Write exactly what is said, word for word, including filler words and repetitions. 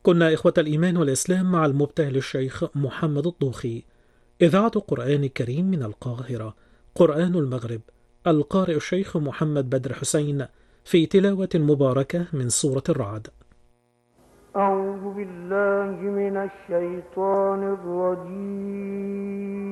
كنا إخوة الإيمان والإسلام مع المبتهل الشيخ محمد الطوخي. إذاعة قرآن كريم من القاهرة، قرآن المغرب، القارئ الشيخ محمد بدر حسين في تلاوة مباركة من سورة الرعد. أعوذ بالله من الشيطان الرجيم.